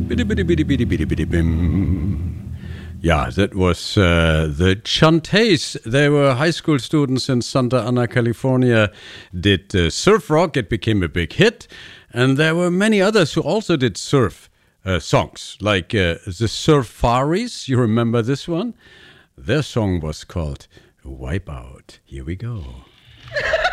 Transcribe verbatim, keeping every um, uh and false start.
Bidi, bidi, bidi, bidi, bidi, bidi, bim. Yeah, that was uh, the Chantays. They were high school students in Santa Ana, California, did uh, surf rock. It became a big hit. And there were many others who also did surf uh, songs, like uh, the Surfaris. You remember this one? Their song was called Wipeout. Here we go.